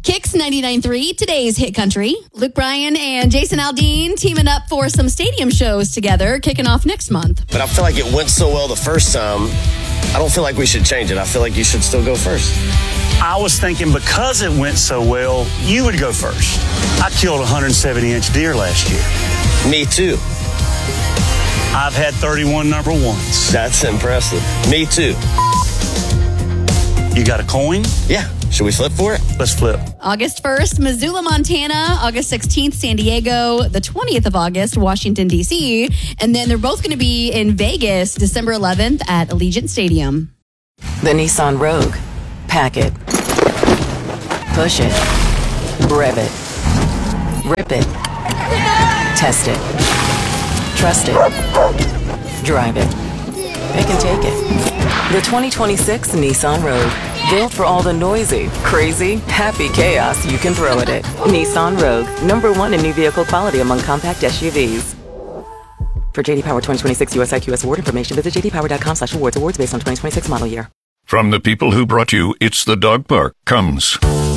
Kicks 99.3, today's hit country. Luke Bryan and Jason Aldean teaming up for some stadium shows together, kicking off next month. But I feel like it went so well the first time, I don't feel like we should change it. I feel like you should still go first. I was thinking because it went so well, you would go first. I killed a 170-inch deer last year. Me too. I've had 31 number ones. That's impressive. Me too. You got a coin? Yeah. Should we flip for it? Let's flip. August 1st, Missoula, Montana. August 16th, San Diego. The 20th of August, Washington, D.C. And then they're both going to be in Vegas, December 11th at Allegiant Stadium. The Nissan Rogue. Pack it. Push it. Rev it. Rip it. Test it. Trust it. Drive it. Pick and take it. The 2026 Nissan Rogue. Built for all the noisy, crazy, happy chaos you can throw at it. Nissan Rogue. #1 in new vehicle quality among compact SUVs. For J.D. Power 2026 US IQS award information, visit jdpower.com/awards. Awards based on 2026 model year. From the people who brought you It's the Dog Park comes